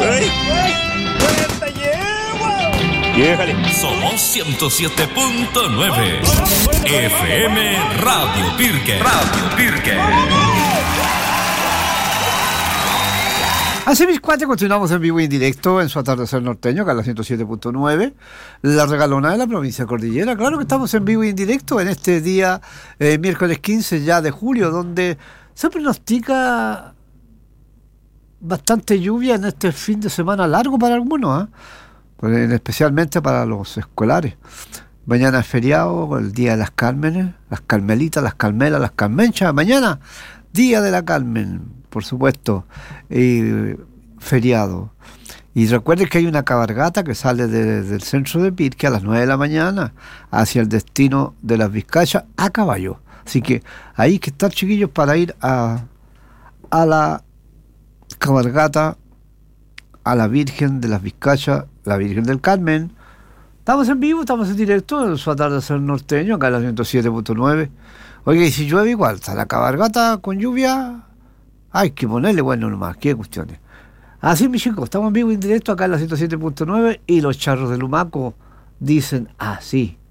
¡Ay! ¡Esta yegua! ¡Déjale! Somos 107.9 FM Radio Pirque. Radio Pirque. Así mis cuates, continuamos en vivo y en directo en su atardecer norteño, acá en la 107.9, la regalona de la provincia de Cordillera. Claro que estamos en vivo y en directo en este día, miércoles 15 ya de julio, donde se pronostica bastante lluvia en este fin de semana largo para algunos, especialmente para los escolares. Mañana es feriado, el día de las Cármenes, las Carmelitas, las Carmelas, las Carmenchas. Mañana, día de la Carmen, por supuesto, feriado. Y recuerden que hay una cabalgata que sale del centro de Pirque a las 9 de la mañana hacia el destino de las Vizcachas a caballo. Así que hay que estar, chiquillos, para ir a la cabalgata, a la Virgen de las Vizcachas, la Virgen del Carmen. Estamos en vivo, estamos en directo en su atardecer norteño, acá en la 107.9. Oiga, y si llueve igual, está la cabalgata con lluvia, hay que ponerle bueno nomás, qué cuestiones. Así, mis chicos, estamos en vivo y en directo acá en la 107.9 y los charros de Lumaco dicen así.